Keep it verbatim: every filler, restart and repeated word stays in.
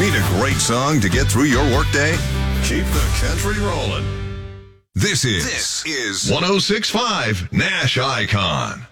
Need a great song to get through your workday? Keep the country rolling. This is, this is one oh six point five Nash Icon.